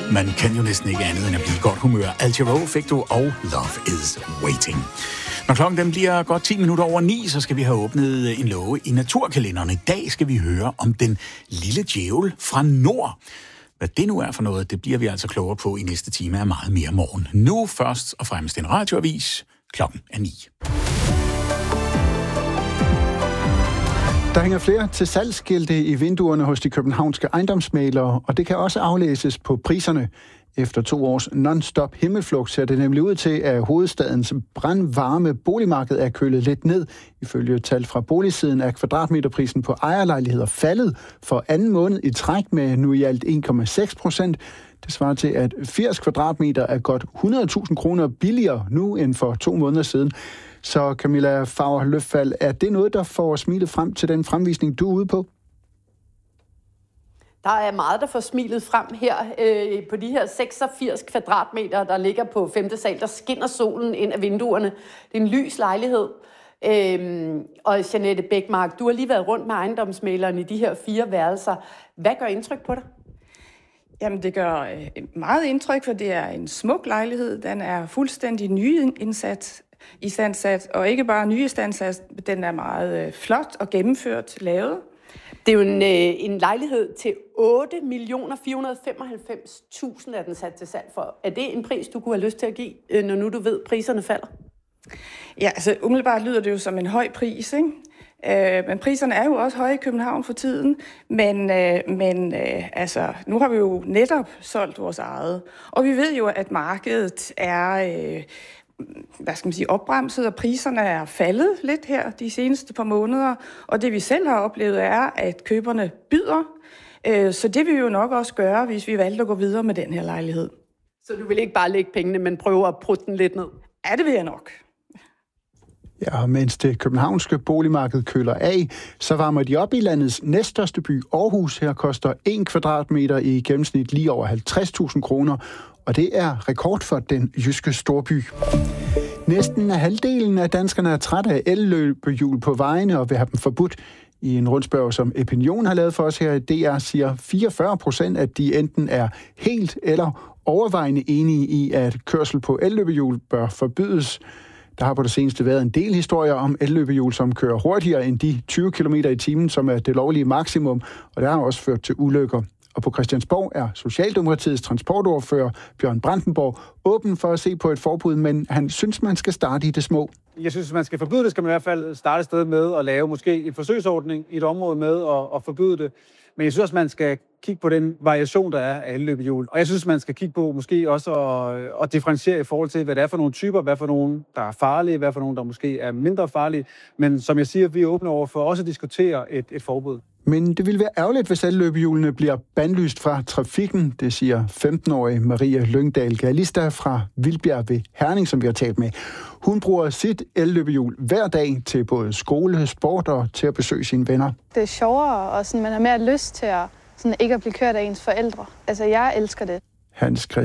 Man kan jo næsten ikke andet end at blive i godt humør. Al Jarreau fik du, og Love is Waiting. Når klokken den bliver godt 10 minutter over 9, så skal vi have åbnet en låge i naturkalenderen. I dag skal vi høre om den lille djævel fra nord. Hvad det nu er for noget, det bliver vi altså klogere på i næste time af meget mere morgen. Nu først og fremmest en radioavis. Klokken er 9. Der hænger flere til salgsskilte i vinduerne hos de københavnske ejendomsmæglere, og det kan også aflæses på priserne. Efter 2 års non-stop himmelflugt ser det nemlig ud til, at hovedstadens brandvarme boligmarked er kølet lidt ned. Ifølge tal fra boligsiden er kvadratmeterprisen på ejerlejligheder faldet for anden måned i træk med nu i alt 1,6%. Det svarer til, at 80 kvadratmeter er godt 100.000 kroner billigere nu end for 2 måneder siden. Så Camilla Faur-Løffald, er det noget, der får smilet frem til den fremvisning, du er ude på? Der er meget, der får smilet frem her på de her 86 kvadratmeter, der ligger på 5. sal. Der skinner solen ind af vinduerne. Det er en lys lejlighed. Og Jeanette Bækmark, du har lige været rundt med ejendomsmægleren i de her 4 værelser. Hvad gør indtryk på dig? Jamen, det gør meget indtryk, for det er en smuk lejlighed. Den er fuldstændig nyistandsat, og ikke bare nyistandsat, den er meget flot og gennemført lavet. Det er jo en lejlighed til 8.495.000 er den sat til salg for. Er det en pris, du kunne have lyst til at give, når nu du ved, priserne falder? Ja, altså umiddelbart lyder det jo som en høj pris, ikke? Men priserne er jo også høje i København for tiden, men altså, nu har vi jo netop solgt vores eget, og vi ved jo, at markedet er opbremset, og priserne er faldet lidt her de seneste par måneder, og det vi selv har oplevet er, at køberne byder, så det vil vi jo nok også gøre, hvis vi valgte at gå videre med den her lejlighed. Så du vil ikke bare lægge pengene, men prøve at putte den lidt ned? Ja, det vil jeg nok. Ja, mens det københavnske boligmarked køler af, så varmer de op i landets næststørste by, Aarhus. Her koster 1 kvadratmeter i gennemsnit lige over 50.000 kroner, og det er rekord for den jyske storby. Næsten halvdelen af danskerne er trætte af elløbehjul på vejene og vil have dem forbudt. I en rundspørg, som Opinion har lavet for os her i DR, siger 44%, at de enten er helt eller overvejende enige i, at kørsel på elløbehjul bør forbydes. Der har på det seneste været en del historier om elløbehjul, som kører hurtigere end de 20 km i timen, som er det lovlige maksimum, og det har også ført til ulykker. Og på Christiansborg er Socialdemokratiets transportordfører Bjørn Brandenborg åben for at se på et forbud, men han synes, man skal starte i det små. Jeg synes, man skal forbyde det, skal man i hvert fald starte et sted med at lave måske en forsøgsordning i et område med at forbyde det. Men jeg synes også, man skal kigge på den variation, der er af elløbehjul. Og jeg synes, man skal kigge på måske også at differentiere i forhold til, hvad det er for nogle typer, hvad for nogle, der er farlige, hvad for nogle, der måske er mindre farlige. Men som jeg siger, vi er åbne over for også at diskutere et forbud. Men det ville være ærgerligt, hvis elløbehjulene bliver bandlyst fra trafikken, det siger 15-årige Maria Lyngdal Galista fra Vildbjerg ved Herning, som vi har talt med. Hun bruger sit elløbehjul hver dag til både skole, sport og til at besøge sine venner. Det er sjovere, og sådan, man har mere lyst til at, sådan, ikke at blive kørt af ens forældre. Altså, jeg elsker det. Hans